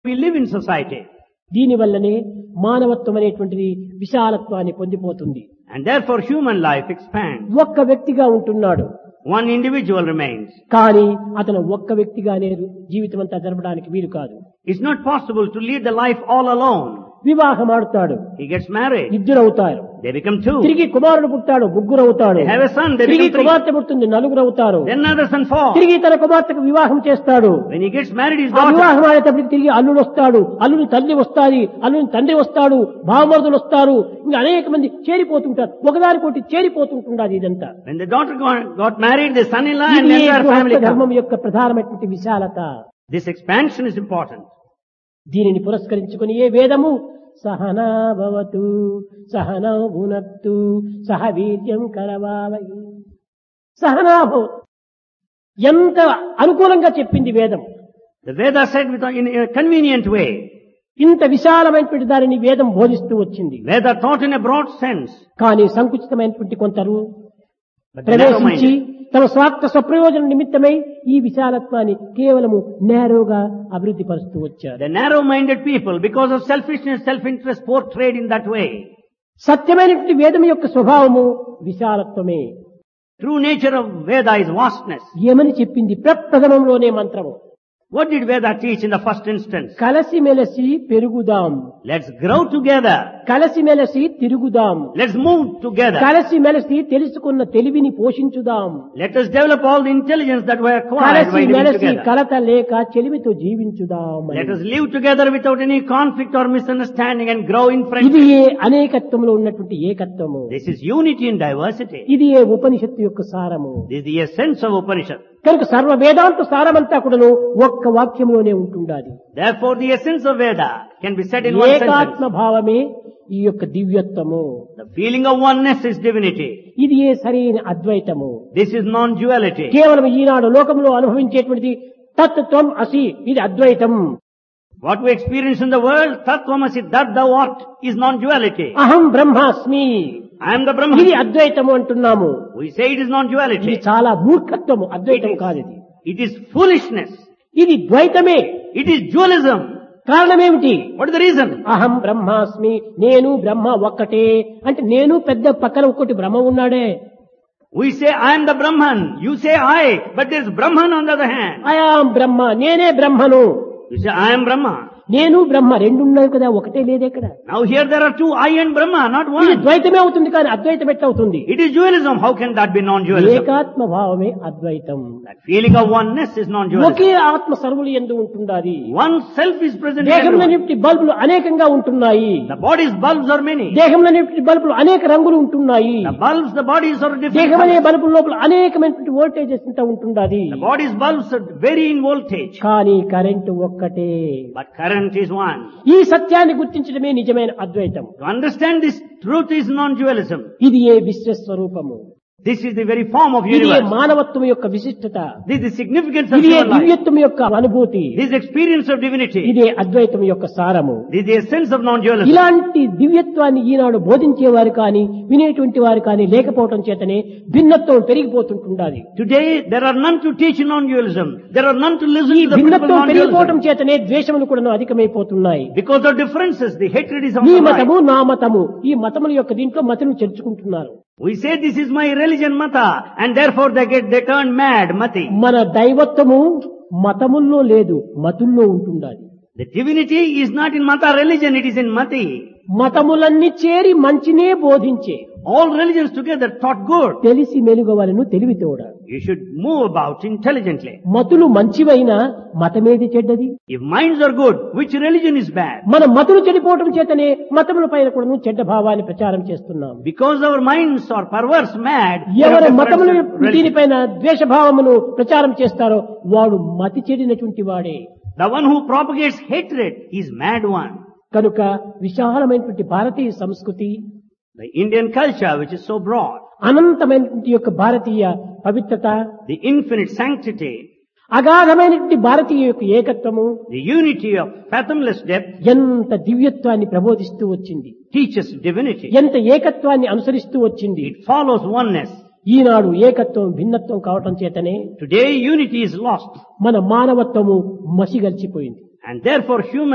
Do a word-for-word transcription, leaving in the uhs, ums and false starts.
We live in society. దీనివల్లనే మానవత్వం అనేటువంటిది విశాలత్వాన్ని పొందిపోతుంది. And therefore human life expands. ఒక్క వ్యక్తిగా ఉంటున్నాడు. One individual remains. కానీ అతను ఒక్క వ్యక్తిగానే జీవితం అంతా జరపడానికి వీలు కాదు. It's not possible to lead the life all alone. వివాహం ఆడుతాడు, He gets married. ఇద్దరు అవుతారు. They become two. తిరిగి కుమారుడు పుట్టాడు, ముగ్గురు అవుతాడు. They have a son. They తిరిగి become three. కుమార్తె పుడుతుంది, నలుగురు అవుతారు. Then another son, four. తిరిగి తన కుమార్తెకు వివాహం చేస్తాడు. When he gets married, his ఆ daughter. వివాహం అయ్యేటప్పటికి తిరిగి అల్లుడు వస్తాడు, అల్లుని తల్లి వస్తాది, అల్లుని తండ్రి వస్తాడు, భావమరుదులు వస్తారు, ఇంకా అనేక మంది చేరిపోతుంటారు. ఒకదానికోటి చేరిపోతుంటున్నది ఇదంతా. When the daughter got, got married, the son-in-law and ఇది the entire family గృహస్థ ధర్మం come. యొక్క ప్రధానమైనటువంటి విశాలత. This expansion is important. దీనిని పురస్కరించుకుని ఏ వేదము సహనా భవతు సహనౌ భునత్తు సహ వీర్యం కరవావై సహనా భవతు ఎంత అనుకూలంగా చెప్పింది వేదం. The Veda said with, in a convenient way. ఇంత విశాలమైనటువంటి దానిని వేదం బోధిస్తూ వచ్చింది. Veda taught in a broad sense. కానీ సంకుచితమైనటువంటి కొందరు But the narrow ప్రవేశించి minded. తమ స్వార్థ స్వప్రయోజనం నిమిత్తమై ఈ విశాలత్వాన్ని కేవలము నేరోగా అభివృద్ధి పరుస్తూ వచ్చారు. The narrow-minded people, because of selfishness, self-interest, portrayed in that way. సత్యమైనటువంటి వేదం యొక్క స్వభావము విశాలత్వమే. True nature of Veda is vastness. ఏమని చెప్పింది ప్రప్రథమంలోనే మంత్రము? What did Veda teach in the first instance? కలసిమెలసి పెరుగుదాం, Let's grow together. కలసిమెలసి తిరుగుదాం, Let's move together. కలసిమెలసి తెలుసుకున్న తెలివిని పోషించుదాం, Let us develop all the intelligence that we acquired by living కలసిమెలసి together. కలత లేక చెలిమితో జీవించుదాం. Let us live together without any conflict or misunderstanding and grow in ఇది friendship. ఏ అనేకత్వంలో ఉన్నటువంటి ఏకత్వము. This is unity in diversity. ఇది ఏ ఉపనిషత్తు యొక్క సారము. This is the essence of Upanishad. కనుక సర్వ వేదాంత సారమంతా కూడాను ఒక్క వాక్యంలోనే ఉంటుండాలి. Therefore, the essence of Veda can be said in one ఏకాత్మ sentence. భావమే ఈ యొక్క దివ్యత్వము. The feeling of oneness is divinity. ఇది ఏ సరైన అద్వైతము. This is non-duality. కేవలం ఈనాడు లోకంలో అనుభవించేటువంటిది తత్వం అసి, ఇది అద్వైతం. What we experience in the world, Tattvamasi, that thou art, is non-duality. అహం బ్రహ్మాస్మి, I am the ఇది Brahman. అద్వైతము అంటున్నాము. We say it is ఇది non-duality. చాలా మూర్ఖత్వము, అద్వైతం కాదు ఇది. It is foolishness. ఇది ద్వైతమే. It is dualism. కారణమేమిటి? What is the reason? అహం బ్రహ్మాస్మి, నేను బ్రహ్మ ఒక్కటే అంటే నేను పెద్ద పక్కన ఒక్కటి బ్రహ్మ ఉన్నాడే. We say I am the Brahman. You say I, but there is Brahman on the other hand. I am బ్రహ్మ, నేనే బ్రహ్మను. You say I am Brahma. నేను బ్రహ్మ రెండు ఉన్నాయి కదా, ఒకటే లేదు ఎక్కడ. Now here there are two, I and Brahma, not ఇది one. ద్వైతమే అవుతుంది కానీ అద్వైతం ఎట్లా అవుతుంది? It is dualism. How can that be non-dualism? ఏకాత్మ భావమే అద్వైతం. That feeling of oneness is non-dualism. ఒకే ఆత్మ సర్వులు ఎందు ఉంటున్నది. One self is present in దేహంలో everyone. నింటి బల్బులు అనేకంగా ఉంటున్నాయి. The body's bulbs are many. దేహంలో నింటి బల్బులు అనేక రంగులు ఉంటున్నాయి. The bulbs, the bodies are different దేహం అనే colors. బల్బుల లోపల అనేకమైనటువంటి వోల్టేజెస్ అంతా ఉంటున్నది. The body's bulbs are vary in voltage. కానీ కరెంటు ఒక్కటే. But current is one. ఈ సత్యాన్ని గుర్తించడమే నిజమైన అద్వైతం. To understand this truth is non-dualism. ఇది ఏ విశ్వస్వరూపము. This is the very form of ఇది ఏ universe. మానవత్వం యొక్క విశిష్టత. This is the significance of ఇది ఏ human life. దివ్యత్వం యొక్క అనుభూతి. This is experience of divinity. ఇదే అద్వైతం యొక్క సారము. This is the essence of non-dualism. ఇలాంటి దివ్యత్వాన్ని ఈనాడు బోధించేవారు కానీ వినేటువంటి వారు కానీ లేకపోవటం చేతనే భిన్నత్వం పెరిగిపోతుంటున్నది. Today there are none to teach non-dualism. There are none to listen ఈ to the principle of భిన్నత్వం పెరిగిపోవటం non-dualism. చేతనే ద్వేషములు కూడా అధికమైపోతున్నాయి. Because of differences, the hatred is నీ amplified. మతము నా మతము, ఈ మతముల యొక్క దీంట్లో మతను చేర్చుకుంటున్నారు. We say this is my religion, Mata, and therefore they get they turn mad, Mati. మన దైవత్వము మతముల్లో లేదు, మతుల్లో ఉంటుండాలి. The divinity is not in Mata religion, it is in Mati. మతములన్నీ చేరి మంచినే బోధించే All religions together taught good. తెలిసి మెలుగవలను తెలివితోడ. You should move about intelligently. మతులు మంచివైనా మతమేది చెడ్డది? If minds are good, which religion is bad? మన మతులు చెడిపోవటం చేతనే మతముల పైన కూడా చెడ్డ భావాన్ని ప్రచారం చేస్తున్నాం. Because our minds are perverse, mad, there are ఎవరు different మతముల religions. దీనిపైన ద్వేషభావమును ప్రచారం చేస్తారో వాడు మతి చెడినటువంటి వాడే. The one who propagates hatred is mad one. కనుక విశాలమైనటువంటి భారతీయ సంస్కృతి, The Indian culture, which is so broad, అనంతమైనటువంటి యొక్క భారతీయ పవిత్రత, the infinite sanctity, అగాధమైనటువంటి భారతీయ యొక్క ఏకత్వము the unity of fathomless depth, ఎంత దివ్యత్వాన్ని ప్రబోధిస్తూ వచ్చింది. teaches divinity. ఎంత ఏకత్వాన్ని అనుసరిస్తూ వచ్చింది. It follows oneness. ఈనాడు ఏకత్వం భిన్నత్వం కావటం చేతనే Today unity is lost, మన మానవత్వము మసిగల్చిపోయింది. and therefore human